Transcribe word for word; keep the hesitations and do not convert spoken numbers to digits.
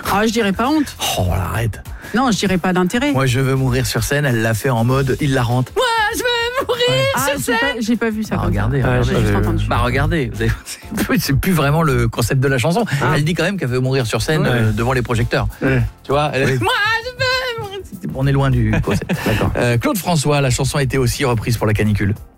Ah, je dirais pas honte. Oh, là, arrête. Non, je dirais pas d'intérêt. Moi, je veux mourir sur scène, elle l'a fait en mode hilarante. Moi, je veux mourir Ouais. sur scène. Ah, j'ai pas vu ça. Bah, comme regardez, ça. regardez. J'ai juste entendu. Bah, regardez. Vous avez- C'est plus vraiment le concept de la chanson. Ah. Elle dit quand même qu'elle veut mourir sur scène Ouais. euh, devant les projecteurs. Ouais. Tu vois elle... Oui. Moi, je veux mourir. On est loin du concept. D'accord. Euh, Claude François, la chanson a été aussi reprise pour la canicule.